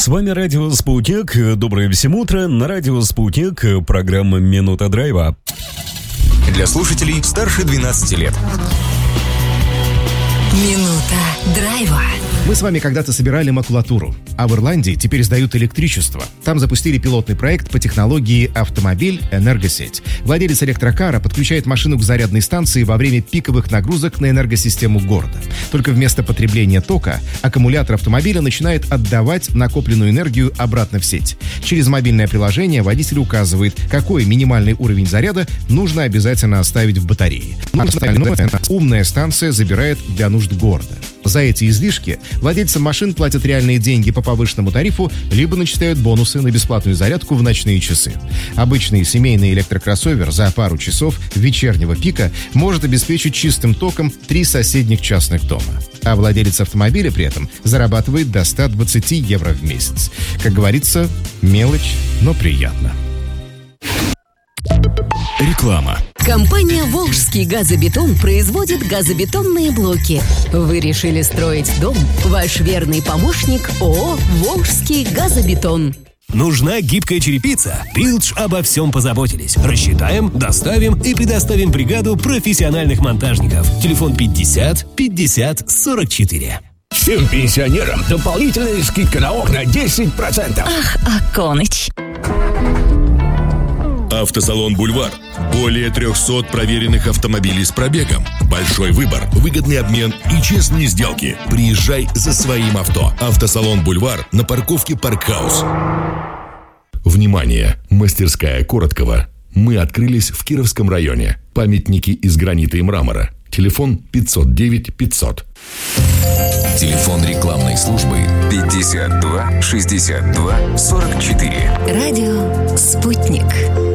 С вами Радио Спутник. Доброе всем утро. На Радио Спутник программа «Минута драйва». Для слушателей старше 12 лет. Минута драйва. Мы с вами когда-то собирали макулатуру, а в Ирландии теперь сдают электричество. Там запустили пилотный проект по технологии «Автомобиль-энергосеть». Владелец электрокара подключает машину к зарядной станции во время пиковых нагрузок на энергосистему города. Только вместо потребления тока аккумулятор автомобиля начинает отдавать накопленную энергию обратно в сеть. Через мобильное приложение водитель указывает, какой минимальный уровень заряда нужно обязательно оставить в батарее. Умная станция забирает для нужд города. За эти излишки владельцам машин платят реальные деньги по повышенному тарифу, либо начисляют бонусы на бесплатную зарядку в ночные часы. Обычный семейный электрокроссовер за пару часов вечернего пика может обеспечить чистым током 3 соседних частных дома. А владелец автомобиля при этом зарабатывает до 120 евро в месяц. Как говорится, мелочь, но приятно. Реклама. Компания «Волжский газобетон» производит газобетонные блоки. Вы решили строить дом? Ваш верный помощник ООО «Волжский газобетон». Нужна гибкая черепица? Пилдж обо всем позаботились. Рассчитаем, доставим и предоставим бригаду профессиональных монтажников. Телефон 50 50 44. Всем пенсионерам дополнительная скидка на окна 10%. Ах, Аконыч. Автосалон «Бульвар». Более 300 проверенных автомобилей с пробегом. Большой выбор, выгодный обмен и честные сделки. Приезжай за своим авто. Автосалон «Бульвар» на парковке «Паркхаус». Внимание! Мастерская Короткова. Мы открылись в Кировском районе. Памятники из гранита и мрамора. Телефон 509 500. Телефон рекламной службы 52 62 44. Радио «Спутник».